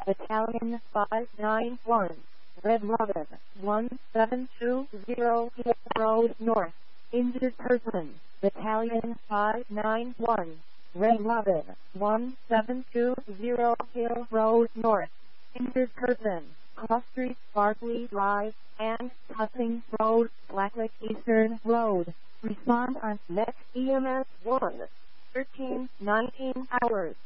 Battalion 591, Red Robin, 1720 Hill Road North. Injured person, Battalion 591, Red Robin, 1720 Hill Road North. Injured person, Cross Street, Barclay Drive, and Cussing Road, Blacklick Eastern Road. Respond on next EMS 1, 1319 hours.